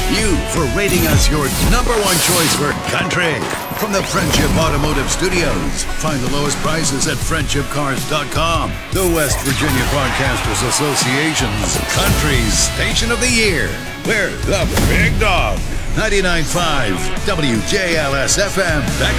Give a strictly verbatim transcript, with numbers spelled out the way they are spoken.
you for rating us your number one choice for country. From the Friendship Automotive Studios, find the lowest prices at friendship cars dot com. The West Virginia Broadcasters Association's Country Station of the Year. We're the Big Dog. ninety-nine point five W J L S F M. Back